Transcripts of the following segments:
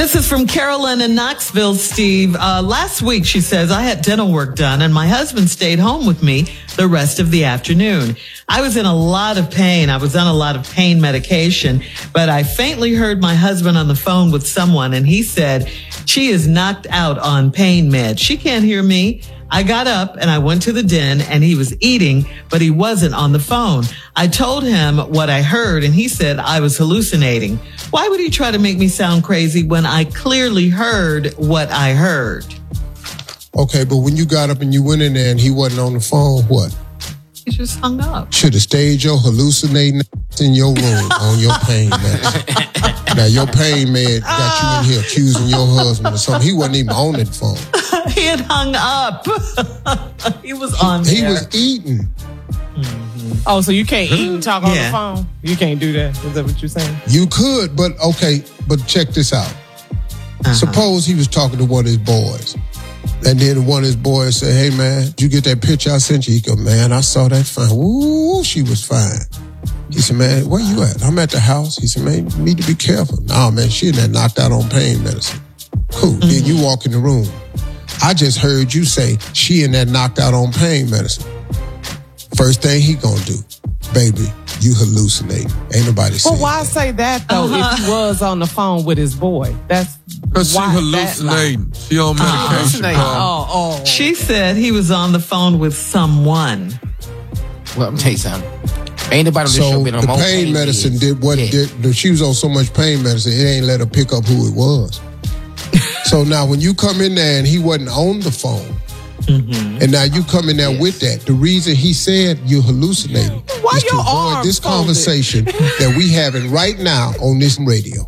This is from Carolyn in Knoxville, Steve. Last week, she says, I had dental work done and my husband stayed home with me the rest of the afternoon. I was in a lot of pain. I was on a lot of pain medication, but I faintly heard my husband on the phone with someone and he said, she is knocked out on pain meds. She can't hear me. I got up and I went to the den and he was eating, but he wasn't on the phone. I told him what I heard and he said I was hallucinating. Why would he try to make me sound crazy when I clearly heard what I heard? Okay, but when you got up and you went in there and he wasn't on the phone, what? He just hung up. Should have stayed your hallucinating in your room on your pain medicine. Now, your pain med got you in here accusing your husband or something. He wasn't even on that phone. He had hung up. He was on there. He was eating. Mm-hmm. Oh, so you can't eat and talk on the phone? You can't do that? Is that what you're saying? You could, but okay, but check this out. Suppose he was talking to one of his boys. And then one of his boys said, hey, man, did you get that picture I sent you? He go, man, I saw that fine. Ooh, she was fine. He said, man, where you at? I'm at the house. He said, man, you need to be careful. Nah, man, she in there knocked out on pain medicine. Cool. Mm-hmm. Then you walk in the room. I just heard you say she in there knocked out on pain medicine. First thing he gonna do, baby, you hallucinating. Ain't nobody saying Well, why say that, though, if he was on the phone with his boy? That's because she hallucinating. She on medication. She said he was on the phone with someone. Well, I'm tell you something. Ain't nobody on this show been on the pain medicine did what she was on so much pain medicine, it ain't let her pick up who it was. So now when you come in there and he wasn't on the phone, and now you come in there with that, the reason he said you're hallucinating is to avoid this conversation that we having right now on this radio.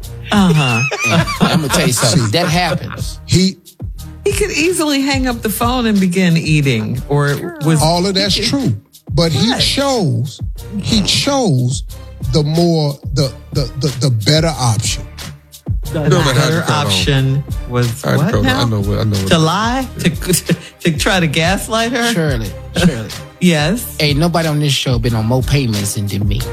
I'm going to tell you something. That happens. He could easily hang up the phone and begin eating, or was all of that's true. But he chose the more the better option. The better option was what now? I know what to lie? To try to gaslight her? Shirley. Yes. Ain't nobody on this show been on more pain medicine than me.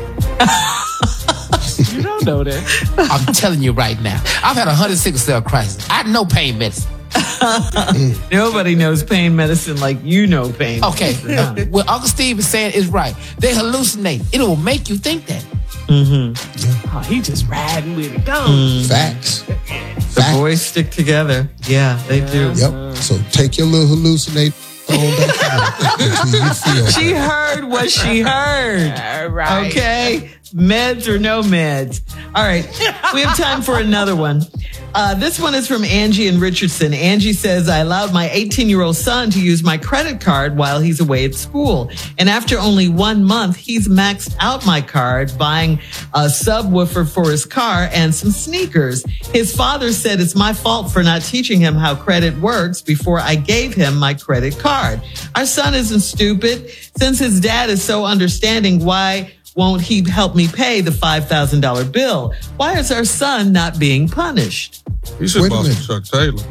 You don't know that. I'm telling you right now. I've had a 106 cell crisis. I know pain medicine. Nobody knows pain medicine like you know pain. Okay. What Uncle Steve is saying is right. They hallucinate. It will make you think that. Oh, he just riding with it. Go. Facts. The boys stick together. Yeah, they do. Yep. So take your little hallucinate on back until you feel. She heard what she heard. Right. Okay? Meds or no meds. All right. We have time for another one. This one is from Angie in Richardson. Angie says, I allowed my 18-year-old son to use my credit card while he's away at school. And after only 1 month, he's maxed out my card, buying a subwoofer for his car and some sneakers. His father said it's my fault for not teaching him how credit works before I gave him my credit card. Our son isn't stupid. Since his dad is so understanding, why won't he help me pay the $5,000 bill? Why is our son not being punished? You should buy some Chuck Taylor.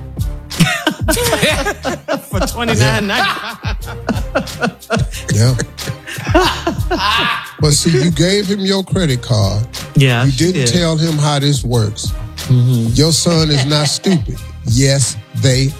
For $29.95. Yeah. But see, you gave him your credit card. Yeah. You didn't tell him how this works. Your son is not stupid. Yes, they